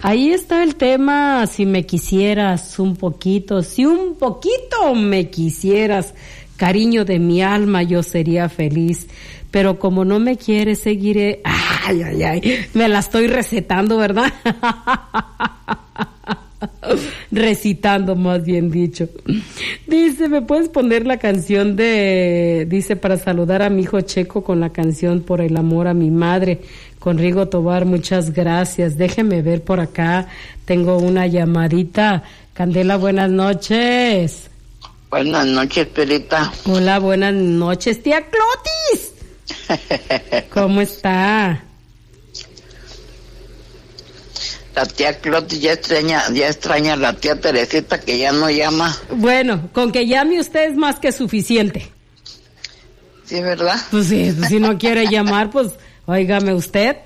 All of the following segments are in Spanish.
Ahí está el tema, si me quisieras un poquito, si un poquito me quisieras, cariño de mi alma, yo sería feliz. Pero como no me quieres, seguiré. Ay, ay, ay. Me la estoy recetando, ¿verdad? Recitando, más bien dicho. Dice, ¿me puedes poner la canción dice, para saludar a mi hijo Checo con la canción Por el amor a mi madre, con Rigo Tobar? Muchas gracias. Déjeme ver por acá. Tengo una llamadita. Candela, buenas noches. Buenas noches, Perita. Hola, buenas noches, tía Clotis. ¿Cómo está? La tía Clotis ya extraña a la tía Teresita, que ya no llama. Bueno, con que llame usted es más que suficiente. Sí, ¿verdad? Pues sí, si no quiere llamar, pues óigame usted.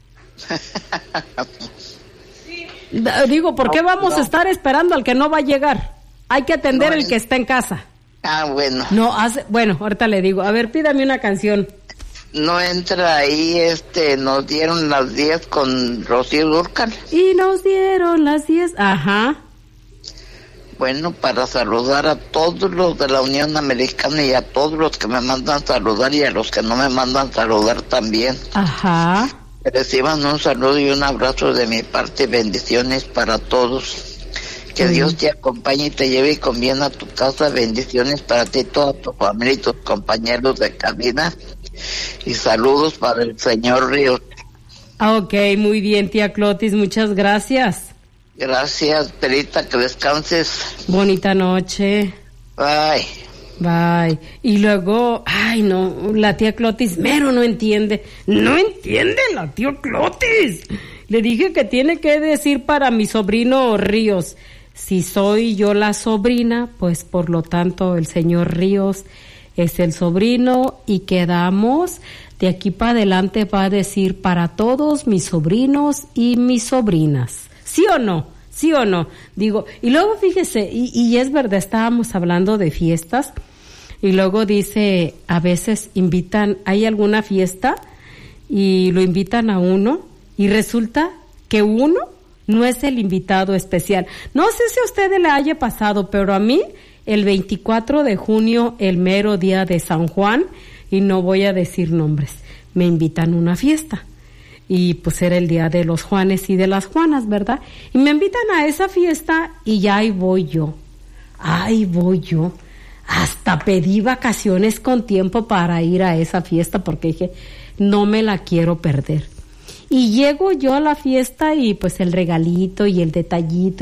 Digo, ¿por qué vamos a estar esperando al que no va a llegar? Hay que atender el que está en casa. Ah, bueno. Bueno, ahorita le digo. A ver, pídame una canción. No entra ahí, nos dieron las 10 con Rocío Dúrcal. Y nos dieron las 10, ajá. Bueno, para saludar a todos los de la Unión Americana y a todos los que me mandan saludar y a los que no me mandan saludar también. Ajá. Reciban un saludo y un abrazo de mi parte, bendiciones para todos. Que Dios te acompañe y te lleve con bien a tu casa. Bendiciones para ti, toda tu familia y tus compañeros de cabina. Y saludos para el señor Ríos. Ok, muy bien, tía Clotis, muchas gracias. Gracias, Perita, que descanses. Bonita noche. Bye. Bye. Y luego, ay no, la tía Clotis mero no entiende. No entiende la tía Clotis. Le dije que tiene que decir para mi sobrino Ríos. Si soy yo la sobrina, pues por lo tanto el señor Ríos es el sobrino, y quedamos, de aquí para adelante va a decir para todos mis sobrinos y mis sobrinas. ¿Sí o no? ¿Sí o no? Digo, y luego fíjese, y es verdad, estábamos hablando de fiestas, y luego dice, a veces hay alguna fiesta, y lo invitan a uno, y resulta que uno no es el invitado especial. No sé si a usted le haya pasado, pero a mí, el 24 de junio, el mero día de San Juan, y no voy a decir nombres, me invitan a una fiesta. Y pues era el día de los Juanes y de las Juanas, ¿verdad? Y me invitan a esa fiesta y ya ahí voy yo. Hasta pedí vacaciones con tiempo para ir a esa fiesta porque dije, no me la quiero perder. Y llego yo a la fiesta y pues el regalito y el detallito